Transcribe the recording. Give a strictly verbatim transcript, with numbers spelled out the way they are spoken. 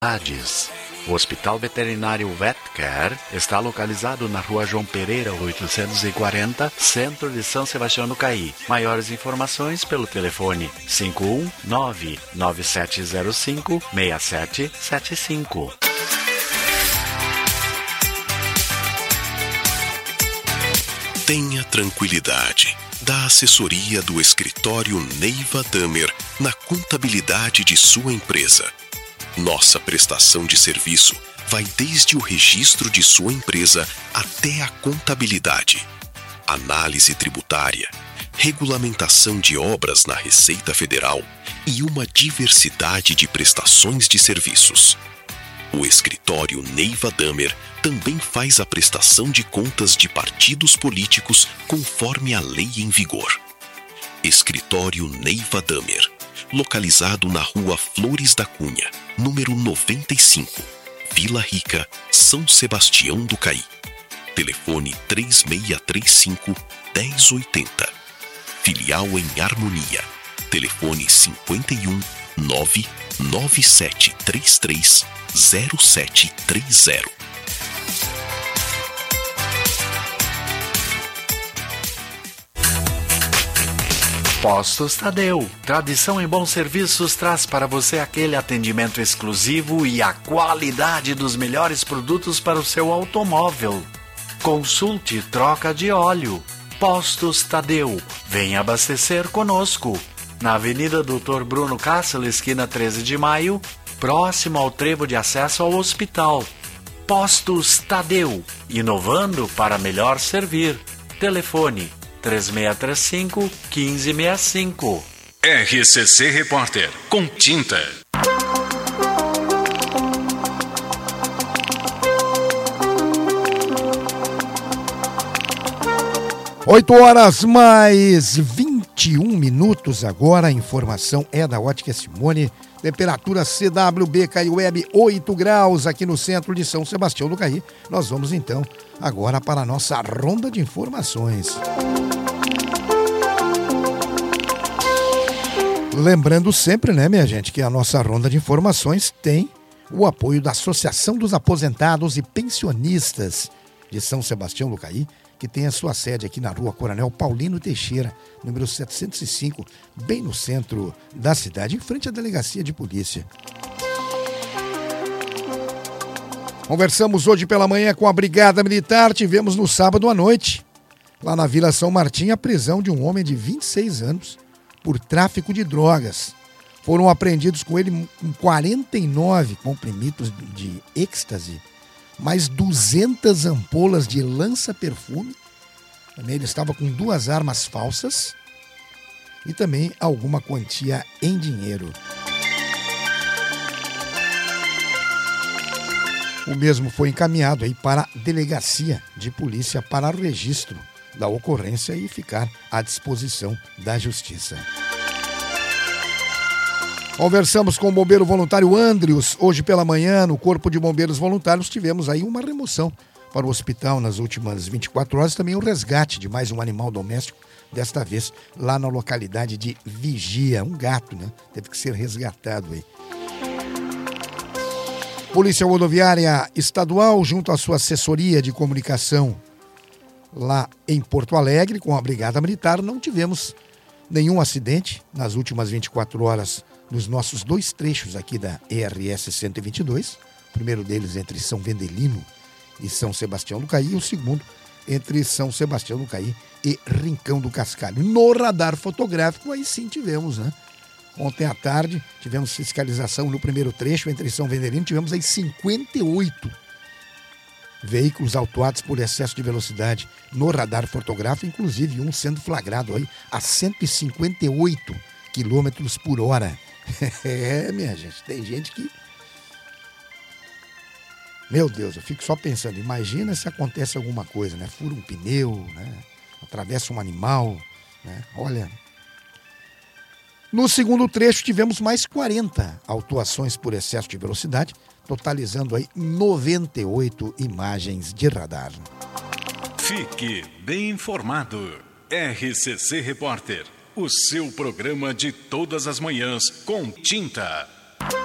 O Hospital Veterinário VetCare está localizado na Rua João Pereira, oitocentos e quarenta, centro de São Sebastião do Caí. Maiores informações pelo telefone cinco um nove, nove sete zero cinco, seis sete sete cinco. Tenha tranquilidade. Da assessoria do escritório Neiva Damer na contabilidade de sua empresa. Nossa prestação de serviço vai desde o registro de sua empresa até a contabilidade, análise tributária, regulamentação de obras na Receita Federal e uma diversidade de prestações de serviços. O escritório Neiva Damer também faz a prestação de contas de partidos políticos conforme a lei em vigor. Escritório Neiva Damer, localizado na Rua Flores da Cunha, número noventa e cinco, Vila Rica, São Sebastião do Caí. Telefone três seis três cinco, um zero oito zero. Filial em Harmonia. Telefone cinco um, nove nove sete três três, zero sete três zero. Postos Tadeu. Tradição em bons serviços traz para você aquele atendimento exclusivo e a qualidade dos melhores produtos para o seu automóvel. Consulte troca de óleo. Postos Tadeu. Venha abastecer conosco. Na Avenida doutor Bruno Cássio, esquina treze de maio, próximo ao trevo de acesso ao hospital. Postos Tadeu. Inovando para melhor servir. Telefone três seis três cinco, um cinco seis cinco. R C C Repórter, com tinta. oito horas mais vinte e um minutos agora. A informação é da Ótica Simone. Temperatura C W B Caí Web oito graus aqui no centro de São Sebastião do Caí. Nós vamos então agora para a nossa ronda de informações. Lembrando sempre, né, minha gente, que a nossa ronda de informações tem o apoio da Associação dos Aposentados e Pensionistas de São Sebastião do Caí, que tem a sua sede aqui na Rua Coronel Paulino Teixeira, número setecentos e cinco, bem no centro da cidade, em frente à Delegacia de Polícia. Conversamos hoje pela manhã com a Brigada Militar. Tivemos no sábado à noite, lá na Vila São Martim, a prisão de um homem de vinte e seis anos por tráfico de drogas. Foram apreendidos com ele quarenta e nove comprimidos de êxtase, mais duzentas ampolas de lança-perfume. Também ele estava com duas armas falsas e também alguma quantia em dinheiro. O mesmo foi encaminhado aí para a Delegacia de Polícia para registro da ocorrência e ficar à disposição da Justiça. Conversamos com o bombeiro voluntário Andrius. Hoje pela manhã, no Corpo de Bombeiros Voluntários, tivemos aí uma remoção para o hospital nas últimas vinte e quatro horas. Também o resgate de mais um animal doméstico, desta vez lá na localidade de Vigia. Um gato, né? Teve que ser resgatado aí. Polícia Rodoviária Estadual, junto à sua assessoria de comunicação lá em Porto Alegre, com a Brigada Militar, não tivemos nenhum acidente nas últimas vinte e quatro horas nos nossos dois trechos aqui da E R S cento e vinte e dois. O primeiro deles entre São Vendelino e São Sebastião do Caí, e o segundo entre São Sebastião do Caí e Rincão do Cascalho. No radar fotográfico, aí sim tivemos, né? Ontem à tarde tivemos fiscalização no primeiro trecho entre São Vendelino, tivemos aí cinquenta e oito veículos autuados por excesso de velocidade no radar fotográfico, inclusive um sendo flagrado aí a cento e cinquenta e oito quilômetros por hora. É, minha gente, tem gente que... Meu Deus, eu fico só pensando, imagina se acontece alguma coisa, né? Fura um pneu, né? Atravessa um animal, né? Olha... No segundo trecho tivemos mais quarenta autuações por excesso de velocidade, totalizando aí noventa e oito imagens de radar. Fique bem informado. R C C Repórter, o seu programa de todas as manhãs com tinta.